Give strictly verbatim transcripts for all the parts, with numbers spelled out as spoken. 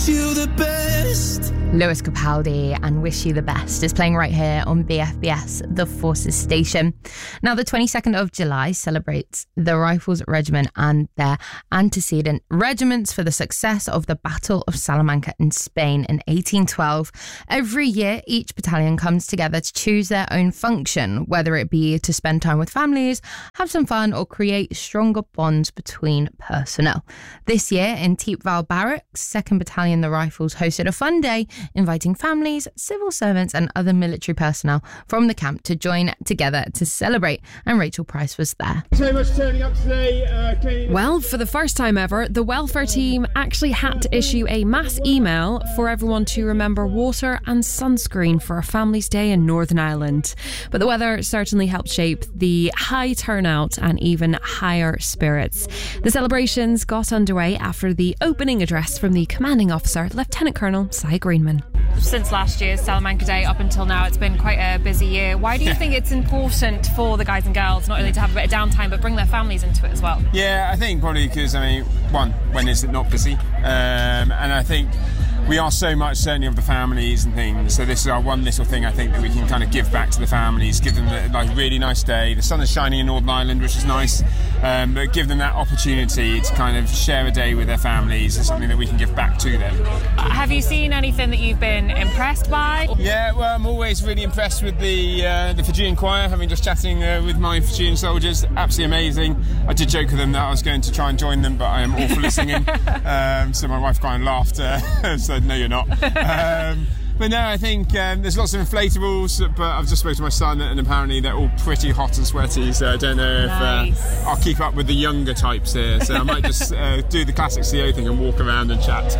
You the best. Lewis Capaldi and Wish You the Best is playing right here on B F B S, the Forces station. Now, the twenty-second of July celebrates the Rifles Regiment and their antecedent regiments for the success of the Battle of Salamanca in Spain in eighteen twelve. Every year, each battalion comes together to choose their own function, whether it be to spend time with families, have some fun, or create stronger bonds between personnel. This year, in Thiepval Barracks, second Battalion the Rifles hosted a fun day, inviting families, civil servants and other military personnel from the camp to join together to celebrate, and Rachel Price was there. Thanks very much for turning up today. Uh, well, for the first time ever, the welfare team actually had to issue a mass email for everyone to remember water and sunscreen for a family's day in Northern Ireland. But the weather certainly helped shape the high turnout and even higher spirits. The celebrations got underway after the opening address from the commanding officer, Lieutenant Colonel Si Greenman. Since last year's Salamanca Day up until now, it's been quite a busy year. Why do you think it's important for the guys and girls not only to have a bit of downtime but bring their families into it as well? Yeah, I think probably because, I mean, one, when is it not busy? Um, and I think we are so much, certainly, of the families and things, so this is our one little thing I think that we can kind of give back to the families, give them a like, really nice day. The sun is shining in Northern Ireland, which is nice, um, but give them that opportunity to kind of share a day with their families is something that we can give back to them. Have you seen anything that you've been impressed by? Yeah, well, I'm always really impressed with the uh, the Fijian choir, having just chatting uh, with my Fijian soldiers. Absolutely amazing. I did joke with them that I was going to try and join them, but I am awful at singing, um, so my wife kind of laughed, uh, said, no, you're not. Um, but no, I think um, there's lots of inflatables, but I've just spoken to my son and apparently they're all pretty hot and sweaty, so I don't know nice. if uh, I'll keep up with the younger types here, so I might just uh, do the classic C O thing and walk around and chat.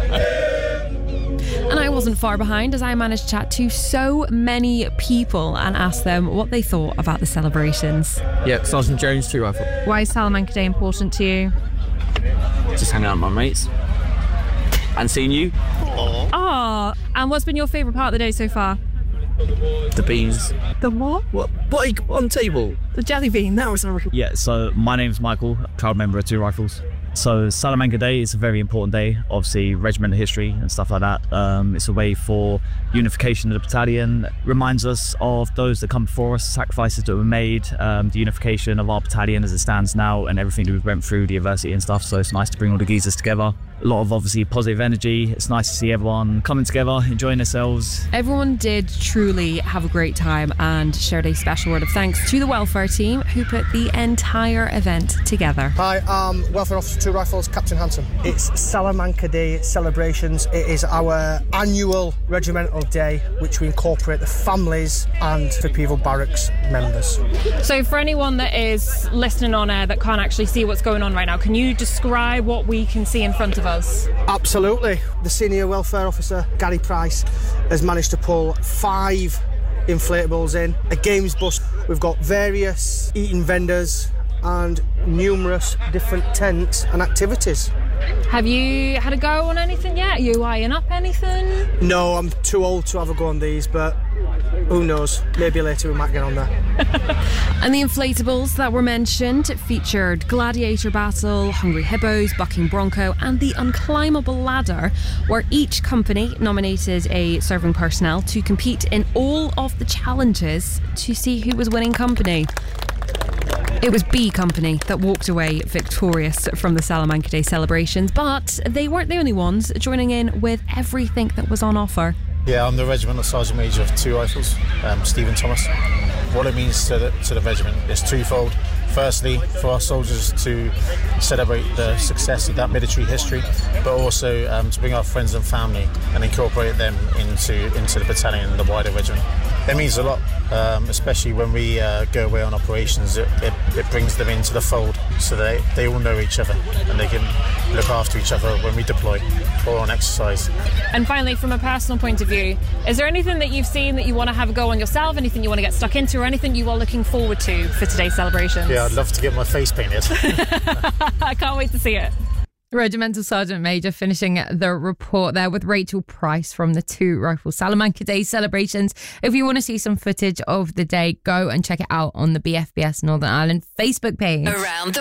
And I wasn't far behind as I managed to chat to so many people and ask them what they thought about the celebrations. Yeah, Sergeant Jones, two rifle. Why is Salamanca Day important to you? Just hanging out with my mates. And seeing you. Oh, and what's been your favourite part of the day so far? The beans. The what? What? What on table? The jelly bean, that was a... Yeah, so my name's Michael, proud member of Two Rifles. So Salamanca Day is a very important day, obviously regiment history and stuff like that. Um, it's a way for unification of the battalion, reminds us of those that come before us, sacrifices that were made, um, the unification of our battalion as it stands now and everything that we went through, the adversity and stuff. So it's nice to bring all the geezers together. A lot of obviously positive energy. It's nice to see everyone coming together, enjoying themselves. Everyone did truly have a great time and shared a special word of thanks to the welfare team who put the entire event together. Hi, I'm Welfare Officer Two Rifles, Captain Hanson. It's Salamanca Day celebrations. It is our annual regimental day which we incorporate the families and Thiepval Barracks members. So for anyone that is listening on air that can't actually see what's going on right now, can you describe what we can see in front of us? Absolutely. The Senior Welfare Officer, Gary Price, has managed to pull five inflatables in, a games bus. We've got various eating vendors and numerous different tents and activities. Have you had a go on anything yet? Are you eyeing up anything? No, I'm too old to have a go on these, but who knows, maybe later we might get on there. And the inflatables that were mentioned featured Gladiator Battle, Hungry Hippos, Bucking Bronco and the Unclimbable Ladder, where each company nominated a serving personnel to compete in all of the challenges to see who was winning company. It was B Company that walked away victorious from the Salamanca Day celebrations, but they weren't the only ones joining in with everything that was on offer. Yeah, I'm the Regimental Sergeant Major of Two Rifles, um, Stephen Thomas. What it means to the, to the regiment is twofold. Firstly, for our soldiers to celebrate the success of that military history, but also um, to bring our friends and family and incorporate them into, into the battalion and the wider regiment. It means a lot, um, especially when we uh, go away on operations. It, it, it brings them into the fold so they, they all know each other and they can look after each other when we deploy or on exercise. And finally, from a personal point of view, is there anything that you've seen that you want to have a go on yourself, anything you want to get stuck into, or anything you are looking forward to for today's celebrations? Yeah, I'd love to get my face painted. I can't wait to see it. Regimental Sergeant Major finishing the report there with Rachel Price from the Two Rifle Salamanca Day celebrations. If you want to see some footage of the day, go and check it out on the B F B S Northern Ireland Facebook page. Around the